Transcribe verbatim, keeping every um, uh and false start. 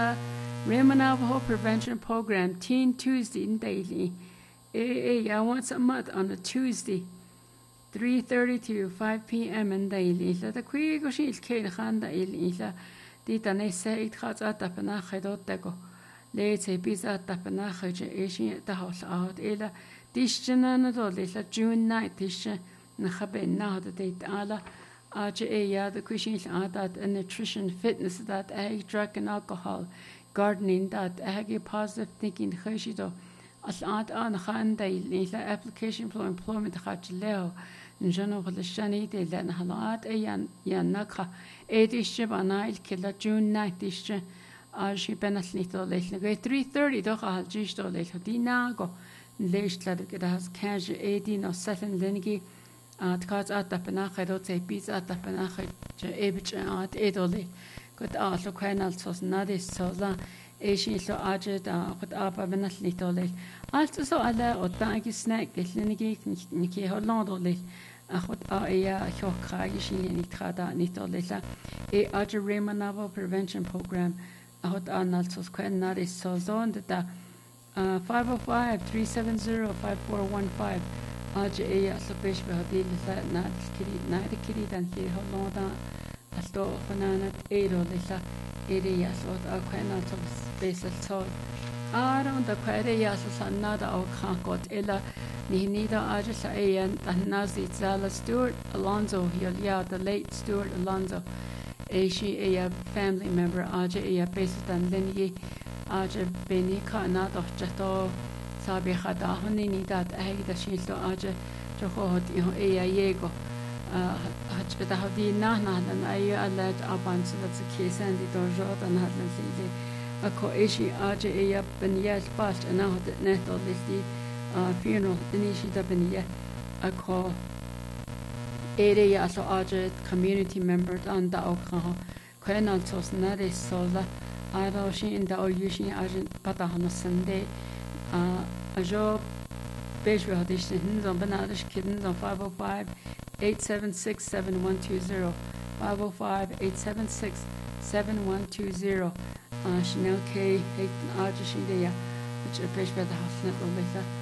Raymond Navajo Prevention Program Teen Tuesday in daily. Eh, yeah, once a month on a Tuesday, three thirty to five p m in daily. La da qui go shi il kane khanda il ila di ta ne se it khat at apna khidot tego. Le se biza tapna khaje eshi ta hol out ila dishna na do le June night dish na khabe na hada date ala aje e ya the kushin that nutrition fitness that egg drug and alcohol gardening that egg positive thinking khashido as at an khanda ila application for employment khat leo njano khol shani de lan halat e yan yan nakha e dish bana il kila June night dish aje benatnito le three thirty do khal jish do le dina go leist la de has cash eighty no seven lingi at cards at the panachero say pizza at the panach ebich at edole got out lo canal so nadis so la eshi so aje da got apa benatnito also so ala o tagi snack de lingi niki holland ole got a ya cho kraishi ni trada nitole la e aje Raymond Navajo Prevention Program got anal so canal so zone da Uh, five oh five, three seven zero, five four one five. Aje eya so besh be hadil sa na kiri na de kiri dan hi holonda asto fanana edo de sa ere ya so a kana so special so around the kwere ya so sanna da o kha got ela ni ni da aje sa eyan dan nazi zala Stuart Alonzo here ya the late Stuart Alonzo e she a family member aje eya based on lineage aje beni kana doch jato sabi khada honi ni dat ay da shilo aje jo hot i e yego hach beta hodi na na dan ay ala aban so dat ke sandi do jo dan hat na sile ako ishi aje e ya ben yes past na hot net do listi funeral ni shi da ben ya ako ere ya so aje community member dan da ok kana so na de so la I know she in the Oyushin Agent Patahana Sunday. A job Beju audition on Banadish Kittens on five oh five, eight seven six, seven one two zero. five oh five, eight seven six, seven one two zero. Chanel K. Hayton Ajashidea, which a Beju the Hasnet Olita.